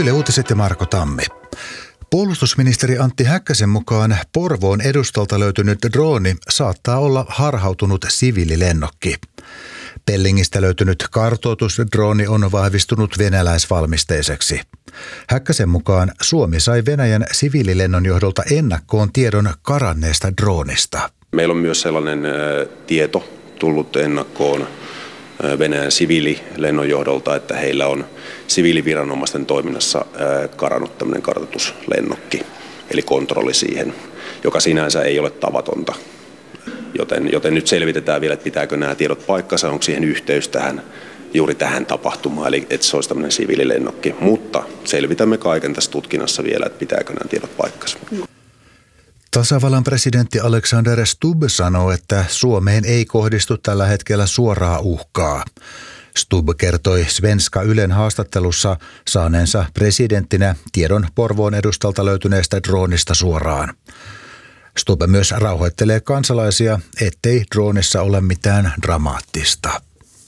Yle Uutiset ja Marko Tammi. Puolustusministeri Antti Häkkäsen mukaan Porvoon edustalta löytynyt drooni saattaa olla harhautunut siviililennokki. Pellingistä löytynyt kartoitusdrooni on vahvistunut venäläisvalmisteiseksi. Häkkäsen mukaan Suomi sai Venäjän siviililennon johdolta ennakkoon tiedon karanneesta droonista. Meillä on myös sellainen tieto tullut ennakkoon Venäjän siviililennon johdolta, että heillä on siviiliviranomaisten toiminnassa karannut tämmöinen kartoituslennokki, eli kontrolli siihen, joka sinänsä ei ole tavatonta. Joten nyt selvitetään vielä, että pitääkö nämä tiedot paikkansa, onko siihen yhteys juuri tähän tapahtumaan, eli että se olisi tämmöinen siviililennokki. Mutta selvitämme kaiken tässä tutkinnassa vielä, että pitääkö nämä tiedot paikkansa. Tasavallan presidentti Alexander Stubb sanoo, että Suomeen ei kohdistu tällä hetkellä suoraa uhkaa. Stubb kertoi Svenska Ylen haastattelussa saaneensa presidenttinä tiedon Porvoon edustalta löytyneestä droonista suoraan. Stubb myös rauhoittelee kansalaisia, ettei droonissa ole mitään dramaattista.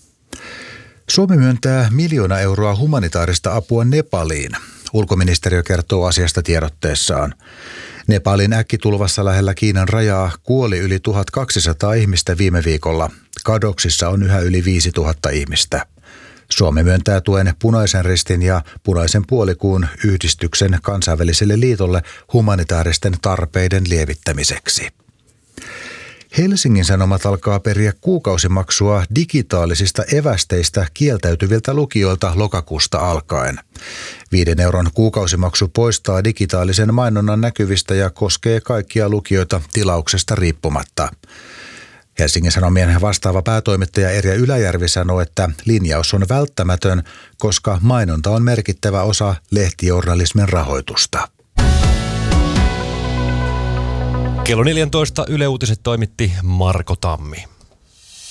Suomi myöntää 1 miljoona euroa humanitaarista apua Nepaliin. Ulkoministeriö kertoo asiasta tiedotteessaan. Nepalin äkkitulvassa lähellä Kiinan rajaa kuoli yli 1200 ihmistä viime viikolla. Kadoksissa on yhä yli 5000 ihmistä. Suomi myöntää tuen Punaisen Ristin ja Punaisen puolikuun yhdistyksen kansainväliselle liitolle humanitaaristen tarpeiden lievittämiseksi. Helsingin Sanomat alkaa periä kuukausimaksua digitaalisista evästeistä kieltäytyviltä lukioilta lokakuusta alkaen. 5 euron kuukausimaksu poistaa digitaalisen mainonnan näkyvistä ja koskee kaikkia lukioita tilauksesta riippumatta. Helsingin Sanomien vastaava päätoimittaja Erja Yläjärvi sanoi, että linjaus on välttämätön, koska mainonta on merkittävä osa lehtijournalismin rahoitusta. Kello 14 Yle Uutiset toimitti Marko Tammi.